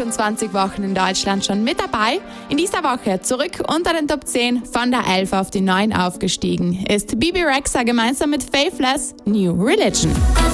28 Wochen in Deutschland schon mit dabei. In dieser Woche zurück unter den Top 10, von der 11 auf die 9 aufgestiegen, ist Bebe Rexha gemeinsam mit Faithless New Religion.